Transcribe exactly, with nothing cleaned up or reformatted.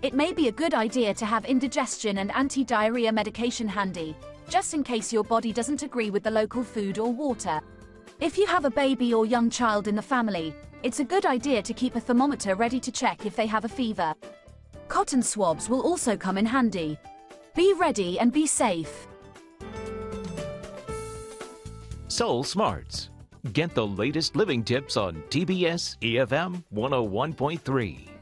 It may be a good idea to have indigestion and anti-diarrhea medication handy, just in case your body doesn't agree with the local food or water. If you have a baby or young child in the family, it's a good idea to keep a thermometer ready to check if they have a fever. Cotton swabs will also come in handy. Be ready and be safe. Soul Smarts. Get the latest living tips on T B S E F M one oh one point three.